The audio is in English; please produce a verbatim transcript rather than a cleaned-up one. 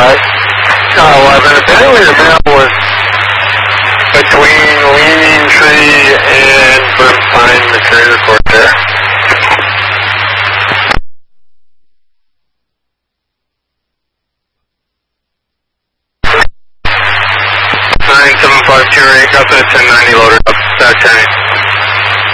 five. Uh, eleven, if anyone available is between Leaning Tree and Burn Pine, the train report there. nine seven five two eight, up at ten ninety loaded up, that train.